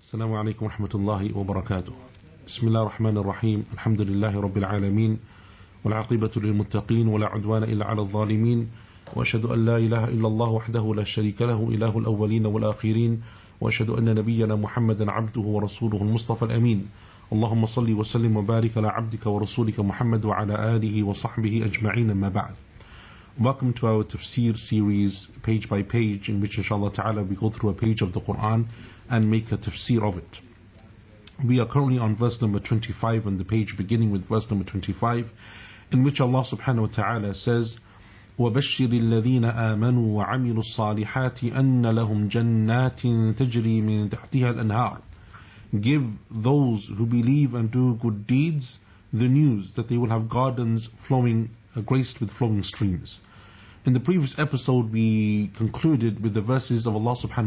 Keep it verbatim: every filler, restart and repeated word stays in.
السلام عليكم ورحمة الله وبركاته. بسم الله الرحمن الرحيم. الحمد لله رب العالمين، والعاقبة للمتقين، ولا عدوان إلا على الظالمين، وأشهد أن لا إله إلا الله وحده لا شريك له إله الأولين والآخرين، وأشهد أن نبينا محمدا عبده ورسوله المصطفى الأمين. اللهم صل وسلم وبارك على عبدك ورسولك محمد وعلى آله وصحبه أجمعين. ما بعد. Welcome to our tafsir series, page by page, in which inshallah ta'ala we go through a page of the Quran and make a tafsir of it. We are currently on verse number twenty-five on the page, beginning with verse number twenty-five, in which Allah subhanahu wa ta'ala says, وَبَشِّرِ الَّذِينَ آمَنُوا وَعَمِلُوا الصَّالِحَاتِ أَنَّ لَهُمْ جَنَّاتٍ تَجْرِي مِنْ تَحْتِهَا الْأَنْهَارِ. Give those who believe and do good deeds the news that they will have gardens flowing, uh, graced with flowing streams. In the previous episode we concluded with the verses of Allah subhanahu